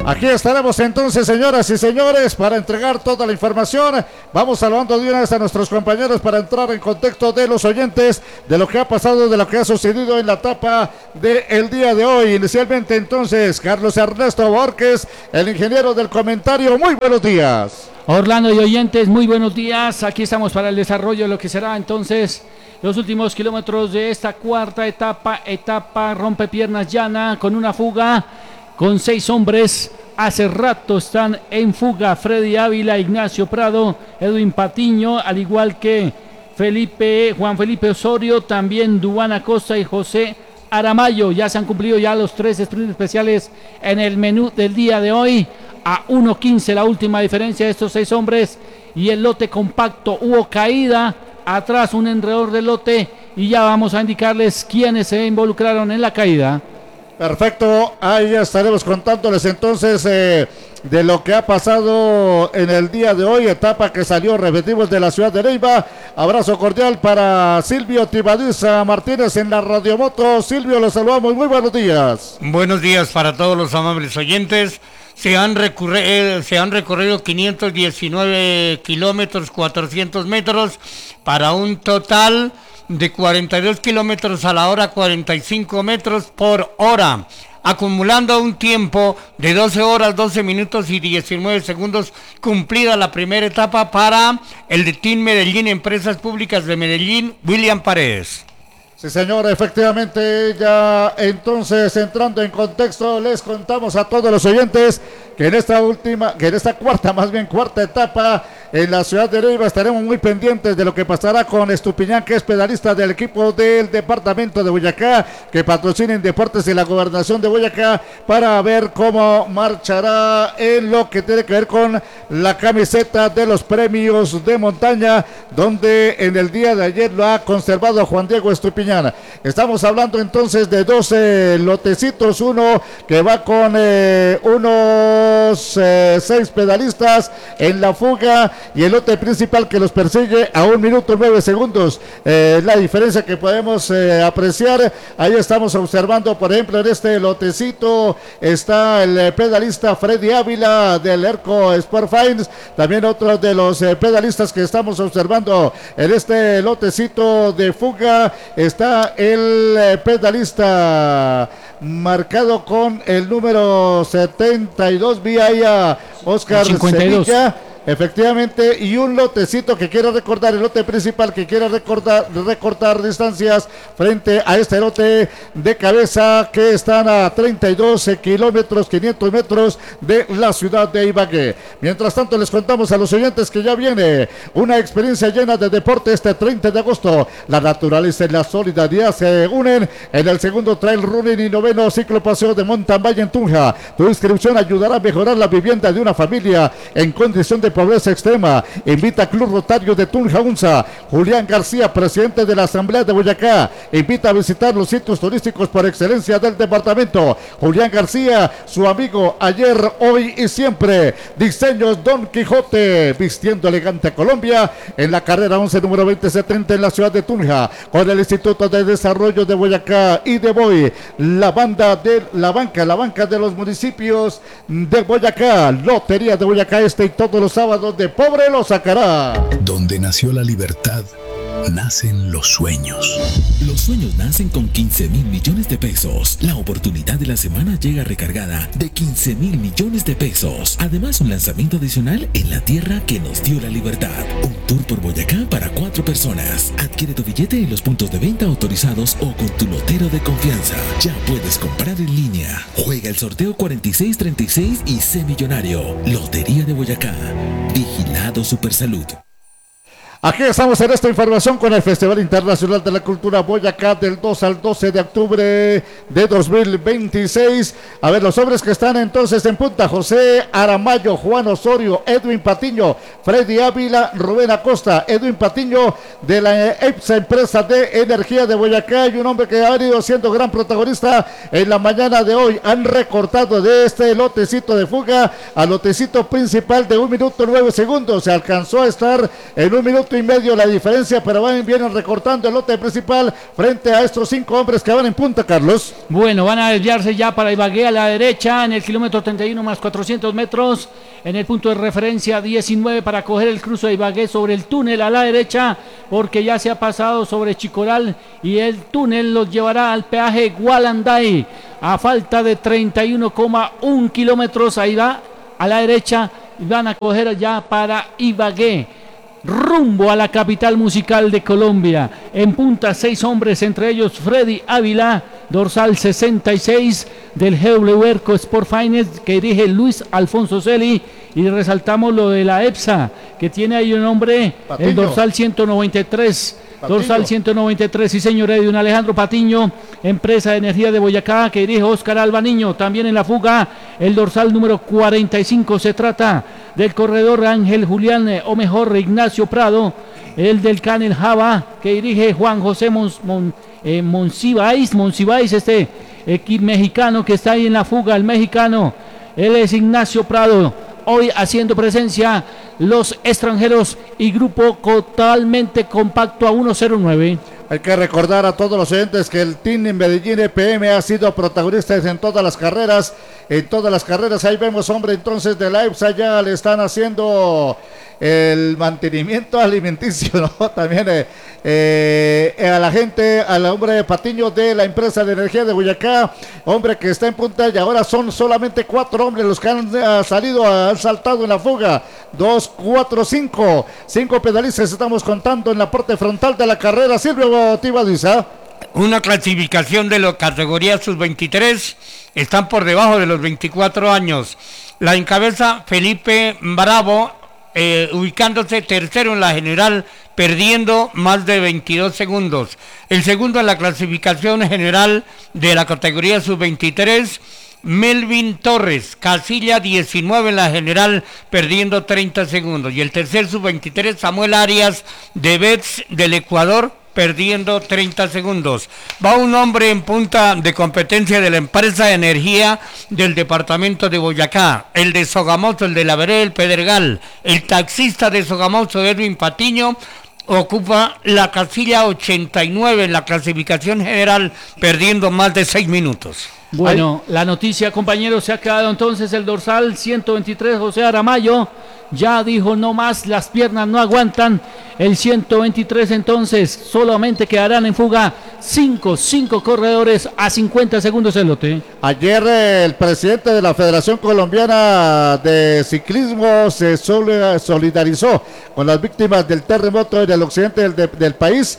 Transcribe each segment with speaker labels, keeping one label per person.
Speaker 1: Aquí estaremos entonces, señoras y señores, para entregar toda la información. Vamos saludando de una vez a nuestros compañeros para entrar en contexto de los oyentes, de lo que ha pasado, de lo que ha sucedido en la etapa del día de hoy. Inicialmente entonces, Carlos Ernesto Borges, el ingeniero del comentario. Muy buenos días.
Speaker 2: Orlando y oyentes, muy buenos días. Aquí estamos para el desarrollo de lo que será entonces los últimos kilómetros de esta cuarta etapa rompepiernas llana, con una fuga con 6 hombres. Hace rato están en fuga Freddy Ávila, Ignacio Prado, Edwin Patiño, al igual que Juan Felipe Osorio, también Duván Acosta y José Aramayo. Ya se han cumplido ya los 3 sprints especiales en el menú del día de hoy. A 1.15 la última diferencia de estos 6 hombres, y el lote compacto hubo caída, atrás un enredor del lote, y ya vamos a indicarles quiénes se involucraron en la caída.
Speaker 1: Perfecto, ahí estaremos contándoles entonces de lo que ha pasado en el día de hoy, etapa que salió, repetimos, de la ciudad de Neiva. Abrazo cordial para Silvio Tibadiza Martínez en la radiomoto. Silvio, los saludamos, muy buenos días.
Speaker 3: Buenos días para todos los amables oyentes. Se han recorrido 519 kilómetros, 400 metros, para un total de 42 kilómetros a la hora, 45 metros por hora, acumulando un tiempo de 12 horas, 12 minutos y 19 segundos, cumplida la primera etapa para el de Team Medellín, Empresas Públicas de Medellín, William Paredes.
Speaker 1: Sí, señor, efectivamente, ya entonces entrando en contexto, les contamos a todos los oyentes que en esta cuarta etapa en la ciudad de Neiva estaremos muy pendientes de lo que pasará con Estupiñán, que es pedalista del equipo del departamento de Boyacá, que patrocina en Deportes y la Gobernación de Boyacá, para ver cómo marchará en lo que tiene que ver con la camiseta de los premios de montaña, donde en el día de ayer lo ha conservado Juan Diego Estupiñán. Estamos hablando entonces de 12 lotecitos, uno que va con unos 6 pedalistas en la fuga, y el lote principal que los persigue a 1 minuto 9 segundos. La diferencia que podemos apreciar, ahí estamos observando, por ejemplo, en este lotecito está el pedalista Freddy Ávila del ERCO Sport Fines, también otro de los pedalistas que estamos observando en este lotecito de fuga está el pedalista marcado con el número 72 vía Oscar
Speaker 2: 52.
Speaker 1: Sevilla. Efectivamente, y un lotecito que quiero recordar, el lote principal que quiere recortar distancias frente a este lote de cabeza, que están a 32 kilómetros, 500 metros de la ciudad de Ibagué. Mientras tanto, les contamos a los oyentes que ya viene una experiencia llena de deporte este 30 de agosto. La naturaleza y la solidaridad se unen en el segundo trail running y noveno ciclo paseo de Mountain Bike en Tunja. Tu inscripción ayudará a mejorar la vivienda de una familia en condición de pobreza extrema. Invita a Club Rotario de Tunja Unza. Julián García, presidente de la Asamblea de Boyacá, invita a visitar los sitios turísticos por excelencia del departamento. Julián García, su amigo ayer, hoy y siempre. Diseños Don Quijote, vistiendo elegante a Colombia, en la carrera 11 número 2070 en la ciudad de Tunja, con el Instituto de Desarrollo de Boyacá y de Boy, la banca de los municipios de Boyacá, Lotería de Boyacá Este, y todos los sábados de pobre lo sacará.
Speaker 4: Donde nació la libertad, nacen los sueños.
Speaker 5: Los sueños nacen con 15,000 millones de pesos. La oportunidad de la semana llega recargada de 15,000 millones de pesos. Además, un lanzamiento adicional en la tierra que nos dio la libertad. Un tour por Boyacá para 4 personas. Adquiere tu billete en los puntos de venta autorizados o con tu lotero de confianza. Ya puedes comprar en línea. Juega el sorteo 4636 y sé millonario. Lotería de Boyacá. Vigilado Supersalud.
Speaker 1: Aquí estamos en esta información con el Festival Internacional de la Cultura Boyacá del 2 al 12 de octubre de 2026. A ver, los hombres que están entonces en punta: José Aramayo, Juan Osorio, Edwin Patiño, Freddy Ávila, Rubén Acosta. Edwin Patiño de la EPSA, Empresa de Energía de Boyacá, y un hombre que ha venido siendo gran protagonista en la mañana de hoy. Han recortado de este lotecito de fuga al lotecito principal de 1 minuto 9 segundos. Se alcanzó a estar en 1 minuto 1.5 la diferencia, pero vienen recortando el lote principal frente a estos 5 hombres que van en punta, Carlos.
Speaker 2: Bueno, van a desviarse ya para Ibagué a la derecha en el kilómetro 31 más 400 metros. En el punto de referencia 19 para coger el cruce de Ibagué sobre el túnel a la derecha, porque ya se ha pasado sobre Chicoral y el túnel los llevará al peaje Gualanday a falta de 31,1 kilómetros. Ahí va a la derecha y van a coger ya para Ibagué, rumbo a la capital musical de Colombia. En punta 6 hombres, entre ellos Freddy Ávila, dorsal 66 del GW Erco Sport Finance, que dirige Luis Alfonso Celi, y resaltamos lo de la EPSA, que tiene ahí un hombre, Patiño. El dorsal 193. Patiño. Dorsal 193, sí señor, de un Alejandro Patiño, empresa de energía de Boyacá, que dirige Óscar Albaniño. También en la fuga el dorsal número 45, se trata del corredor Ángel Julián, o mejor Ignacio Prado, el del Canel Java, que dirige Juan José Monsiváis, este equipo mexicano que está ahí en la fuga, el mexicano, él es Ignacio Prado. Hoy haciendo presencia los extranjeros y grupo totalmente compacto a 109.
Speaker 1: Hay que recordar a todos los oyentes que el Team en Medellín EPM ha sido protagonista en todas las carreras. En todas las carreras, ahí vemos, hombre, entonces de la EPSA ya le están haciendo el mantenimiento alimenticio, ¿no? También a la gente, al hombre de Patiño de la empresa de energía de Boyacá, hombre que está en punta, y ahora son solamente 4 hombres los que han salido, han saltado en la fuga. 2, 4, 5 pedalistas estamos contando en la parte frontal de la carrera. Silvio Tibadiza.
Speaker 3: Una clasificación de la categoría sub-23, están por debajo de los 24 años. La encabeza Felipe Bravo, ubicándose tercero en la general, perdiendo más de 22 segundos. El segundo en la clasificación general de la categoría sub-23, Melvin Torres, casilla 19 en la general, perdiendo 30 segundos. Y el tercer sub-23, Samuel Arias de Betz del Ecuador, perdiendo 30 segundos. Va un hombre en punta de competencia de la empresa de energía del departamento de Boyacá, el de Sogamoso, el de la vereda del Pedregal. El taxista de Sogamoso, Edwin Patiño, ocupa la casilla 89 en la clasificación general, perdiendo más de 6 minutos.
Speaker 2: Bueno, la noticia, compañeros, se ha quedado entonces el dorsal 123, José Aramayo, ya dijo no más, las piernas no aguantan. El 123 entonces solamente quedarán en fuga 5 corredores a 50 segundos el lote.
Speaker 1: Ayer el presidente de la Federación Colombiana de Ciclismo se solidarizó con las víctimas del terremoto en el occidente del país.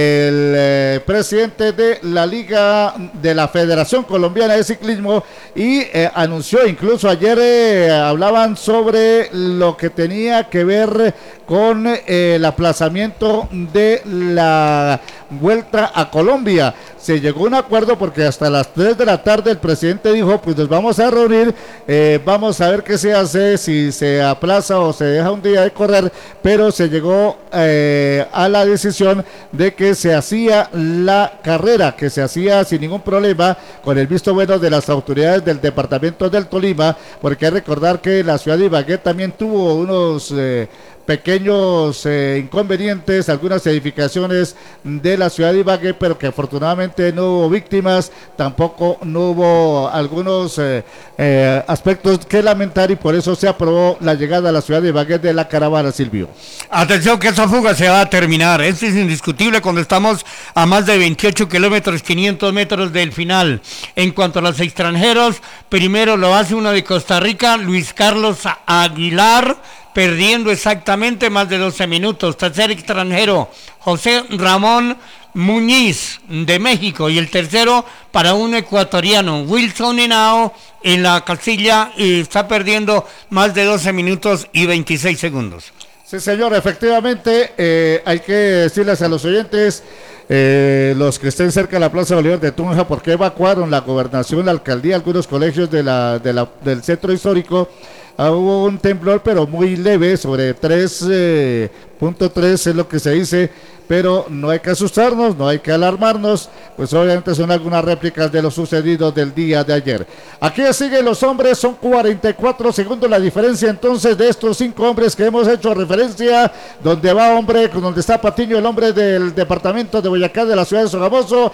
Speaker 1: El presidente de la Liga de la Federación Colombiana de Ciclismo y anunció, incluso ayer hablaban sobre lo que tenía que ver con el aplazamiento de la Vuelta a Colombia. Se llegó a un acuerdo porque hasta las 3 de la tarde el presidente dijo, pues nos vamos a reunir, vamos a ver qué se hace, si se aplaza o se deja un día de correr, pero se llegó a la decisión de que se hacía la carrera, que se hacía sin ningún problema, con el visto bueno de las autoridades del departamento del Tolima, porque hay que recordar que la ciudad de Ibagué también tuvo unos pequeños inconvenientes, algunas edificaciones de la ciudad de Ibagué, pero que afortunadamente no hubo víctimas, tampoco no hubo algunos aspectos que lamentar, y por eso se aprobó la llegada a la ciudad de Ibagué de la caravana, Silvio.
Speaker 3: Atención que esa fuga se va a terminar, esto es indiscutible cuando estamos a más de 28 kilómetros, 500 metros del final. En cuanto a los extranjeros, primero lo hace uno de Costa Rica, Luis Carlos Aguilar, perdiendo exactamente más de 12 minutos. Tercer extranjero, José Ramón Muñiz de México, y el tercero para un ecuatoriano, Wilson Henao, en la casilla, y está perdiendo más de 12 minutos y 26 segundos.
Speaker 1: Sí, señor, efectivamente, hay que decirles a los oyentes, los que estén cerca de la Plaza Bolívar de Tunja, porque evacuaron la gobernación, la alcaldía, algunos colegios del centro histórico. Hubo un temblor, pero muy leve, sobre 3 .3 es lo que se dice, pero no hay que asustarnos, no hay que alarmarnos, pues obviamente son algunas réplicas de lo sucedido del día de ayer. Aquí siguen los hombres, son 44 segundos la diferencia entonces de estos 5 hombres que hemos hecho referencia, donde va hombre, donde está Patiño, el hombre del departamento de Boyacá, de la ciudad de Sogamoso.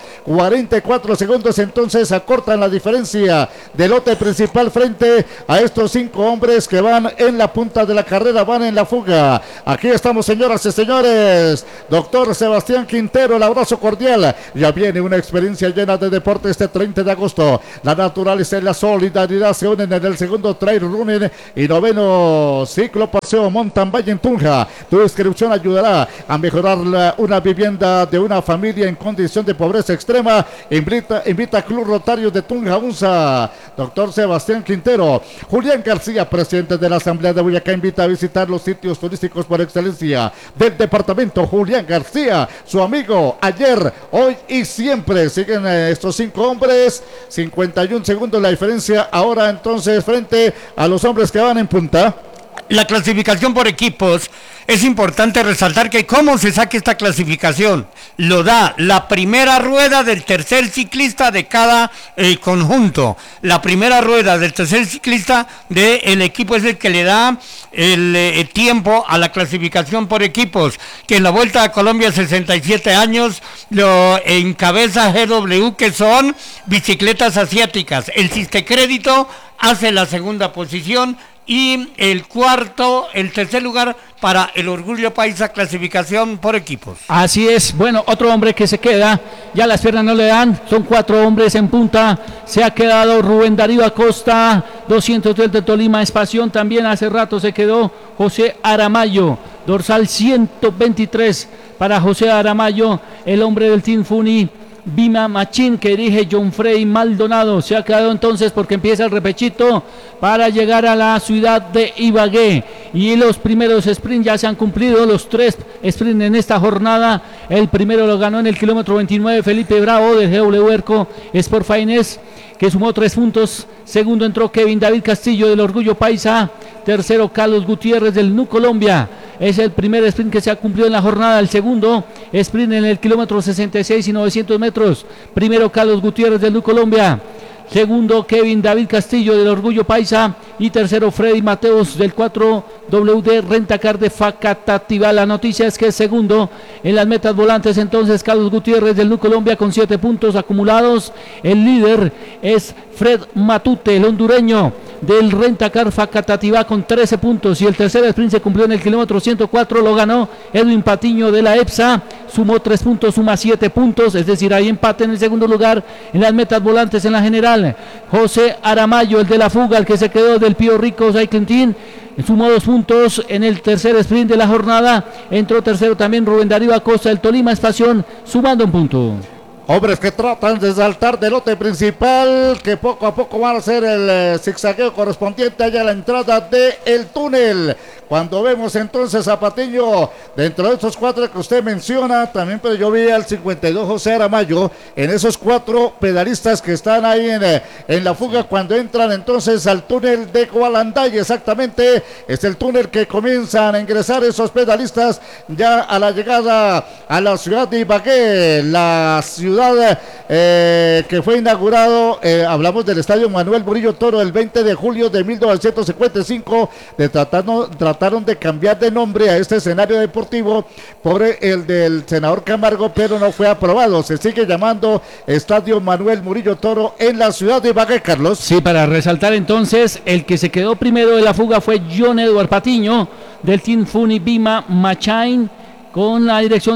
Speaker 1: 44 segundos entonces acortan la diferencia del lote principal frente a estos 5 hombres que van en la punta de la carrera, van en la fuga. Aquí estamos, señoras y señores. Doctor Sebastián Quintero, el abrazo cordial. Ya viene una experiencia llena de deporte este 30 de agosto. La naturaleza y la solidaridad se unen en el segundo trail running y noveno ciclo paseo mountain bike en Tunja. Tu inscripción ayudará a mejorar una vivienda de una familia en condición de pobreza extrema. Invita a Club Rotario de Tunja, UNSA. Doctor Sebastián Quintero. Julián García, presidente de la Asamblea de Boyacá, invita a visitar los sitios turísticos por excelencia del departamento. Julián García, su amigo, ayer, hoy y siempre. Siguen estos 5 hombres, 51 segundos la diferencia ahora entonces frente a los hombres que van en punta.
Speaker 3: La clasificación por equipos, es importante resaltar que cómo se saca esta clasificación, lo da la primera rueda del tercer ciclista de cada conjunto. La primera rueda del tercer ciclista del equipo es el que le da el tiempo a la clasificación por equipos, que en la Vuelta a Colombia 67 años lo encabeza GW, que son bicicletas asiáticas. El Sistecrédito hace la segunda posición, y el tercer lugar para el Orgullo Paisa, clasificación por equipos.
Speaker 2: Así es. Bueno, otro hombre que se queda, ya las piernas no le dan, son 4 hombres en punta, se ha quedado Rubén Darío Acosta, 203 de Tolima, Espación, también hace rato se quedó José Aramayo, dorsal 123 para José Aramayo, el hombre del Team Funi Bima Machín, que dirige John Frey Maldonado. Se ha quedado entonces porque empieza el repechito para llegar a la ciudad de Ibagué, y los primeros sprints ya se han cumplido, los 3 sprints en esta jornada. El primero lo ganó en el kilómetro 29 Felipe Bravo del GW Erco Sport Finance, que sumó 3 puntos. Segundo entró Kevin David Castillo del Orgullo Paisa. Tercero Carlos Gutiérrez del NU Colombia. Es el primer sprint que se ha cumplido en la jornada. El segundo sprint en el kilómetro 66 y 900 metros. Primero Carlos Gutiérrez del NU Colombia. Segundo Kevin David Castillo del Orgullo Paisa. Y tercero Freddy Mateos del 4WD Rentacar de Facatativá. La noticia es que es segundo en las metas volantes entonces Carlos Gutiérrez del NU Colombia con 7 puntos acumulados. El líder es Fred Matute, el hondureño del Rentacar Facatativá, con 13 puntos. Y el tercer sprint se cumplió en el kilómetro 104, lo ganó Edwin Patiño de la EPSA, sumó 3 puntos, suma 7 puntos, es decir, hay empate en el segundo lugar en las metas volantes en la general. José Aramayo, el de la fuga, el que se quedó del Pío Rico Cycling Team, sumó 2 puntos en el tercer sprint de la jornada. Entró tercero también Rubén Darío Acosta del Tolima Espación, sumando 1 punto.
Speaker 1: Hombres que tratan de saltar del lote principal, que poco a poco van a hacer el zigzagueo correspondiente allá a la entrada del túnel. Cuando vemos entonces a Patiño dentro de estos 4 que usted menciona, también pero yo vi al 52 José Aramayo en esos 4 pedalistas que están ahí en la fuga cuando entran entonces al túnel de Gualanday. Exactamente, es el túnel que comienzan a ingresar esos pedalistas ya a la llegada a la ciudad de Ibagué, la ciudad que fue inaugurado, hablamos del estadio Manuel Murillo Toro el 20 de julio de 1955, trataron de cambiar de nombre a este escenario deportivo por el del senador Camargo, pero no fue aprobado. Se sigue llamando Estadio Manuel Murillo Toro en la ciudad de Ibagué, Carlos.
Speaker 2: Sí, para resaltar entonces, el que se quedó primero de la fuga fue John Edward Patiño del Team Funi Bima Machain, con la dirección